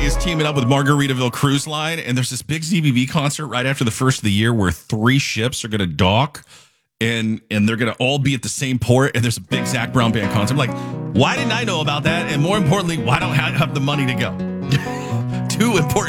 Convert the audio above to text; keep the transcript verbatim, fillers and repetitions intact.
is teaming up with Margaritaville Cruise Line, and there's this big Z B B concert right after the first of the year where three ships are going to dock, and and they're going to all be at the same port, and there's a big Zach Brown Band concert. I'm like, why didn't I know about that? And more importantly, why don't I have the money to go? Two important